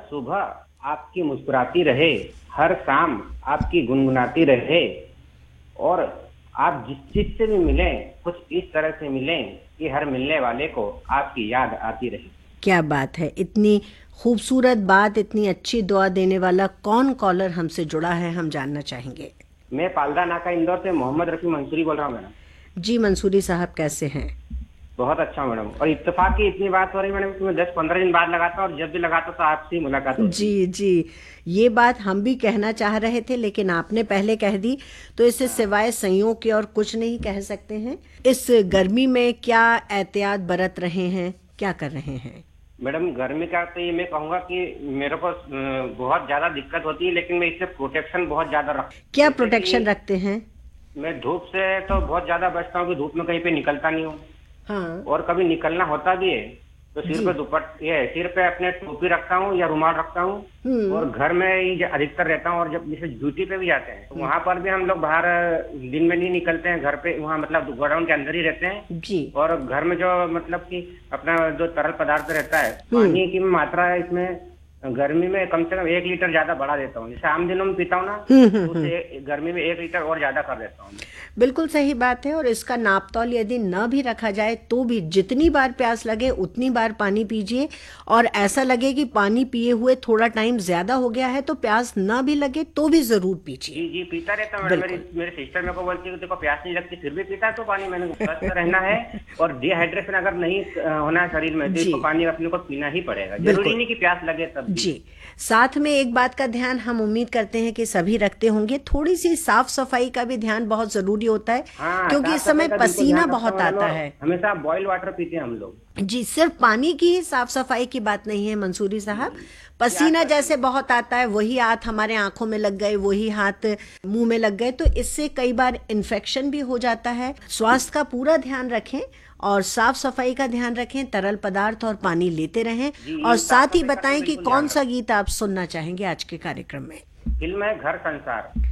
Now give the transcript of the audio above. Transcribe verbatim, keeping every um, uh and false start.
सुबह आपकी मुस्कुराती रहे, हर शाम आपकी गुनगुनाती रहे और आप जिस चीज से भी मिलें कुछ इस तरह से मिलें कि हर मिलने वाले को आपकी याद आती रहे। क्या बात है, इतनी खूबसूरत बात, इतनी अच्छी दुआ देने वाला कौन कॉलर हमसे जुड़ा है, हम जानना चाहेंगे। मैं पालदा नाका इंदौर से मोहम्मद रफी मंसूरी बोल रहा हूँ मैडम। जी मंसूरी साहब, कैसे हैं? बहुत अच्छा मैडम, और इत्तेफाक की इतनी बात हो रही मैडम कि मैं दस पंद्रह दिन बाद लगाता हूँ और जब भी लगाता हूँ तो आपसे ही मुलाकात होती है। जी जी, ये बात हम भी कहना चाह रहे थे लेकिन आपने पहले कह दी, तो इससे सिवाय संयोग के और कुछ नहीं कह सकते हैं। इस गर्मी में क्या एहतियात बरत रहे हैं, क्या कर रहे हैं? मैडम गर्मी का तो ये मैं कहूँगा कि मेरे को अ, बहुत ज्यादा दिक्कत होती है, लेकिन मैं इससे प्रोटेक्शन बहुत ज्यादा रखता हूँ। क्या जैसे प्रोटेक्शन कि रखते हैं? मैं धूप से तो बहुत ज्यादा बचता हूँ कि धूप में कहीं पे निकलता नहीं हूँ, हाँ और कभी निकलना होता भी है तो सिर जी। पे दुपट ये सिर पे अपने टोपी रखता हूँ या रुमाल रखता हूँ, हम्म और घर में ही ज- अधिकतर रहता हूँ। और जब जैसे ड्यूटी पे भी जाते हैं तो वहां पर भी हम लोग बाहर दिन में नहीं निकलते हैं, घर पे वहाँ मतलब गोडाउन के अंदर ही रहते हैं। जी। और घर में जो मतलब कि अपना जो तरल पदार्थ रहता है, हम्म पानी की मात्रा है इसमें गर्मी में कम से कम एक लीटर ज्यादा बढ़ा देता हूँ। जैसे आम दिनों में पीता हूँ ना, हम्म तो हम्म हम्म उसे गर्मी में एक लीटर और ज्यादा कर देता हूँ। बिल्कुल सही बात है। और इसका नापतौल यदि न भी रखा जाए तो भी जितनी बार प्यास लगे उतनी बार पानी पीजिए, और ऐसा लगे कि पानी पिए हुए थोड़ा टाइम ज्यादा हो गया है तो प्यास न भी लगे तो भी जरूर पीजिए। जी जी पीता रहता हूँ मैडम। मेरी बिल्कुल। मेरी सिस्टर मेरे को बोलती है कि देखो प्यास नहीं लगती फिर भी पीता है तो पानी। मैंने स्वस्थ रहना है और डिहाइड्रेशन अगर नहीं अ, होना है शरीर में तो जी इसको पानी अपने को पीना ही पड़ेगा, जरूरी बिल्कुल। नहीं कि प्यास लगे तब भी। जी, साथ में एक बात का ध्यान हम उम्मीद करते हैं कि सभी रखते होंगे, थोड़ी सी साफ सफाई का भी ध्यान बहुत जरूरी होता है, हाँ, क्योंकि साफ इस सफाई समय का बिल्कुल पसीना ध्यान रखता हूँ बहुत मैडम। आता और है। हमेशा बॉइल वाटर पीते हैं हम लोग। जी, सिर्फ पानी की ही साफ सफाई की बात नहीं है मंसूरी साहब, जी, पसीना आसपास जैसे बहुत आता है, वही हाथ हमारे आंखों में लग गए, वही हाथ मुंह में लग गए, तो इससे कई बार इन्फेक्शन भी हो जाता है। स्वास्थ्य का पूरा ध्यान रखें और साफ सफाई का ध्यान रखें, तरल पदार्थ और पानी लेते रहें। जी, और ये साफ साथ ही सफाई का तो बताएं कि बिल्कुल कौन ध्यान सा रखता गीत आप सुनना चाहेंगे आज के कार्यक्रम में। हूँ। फिल्म है घर संसार।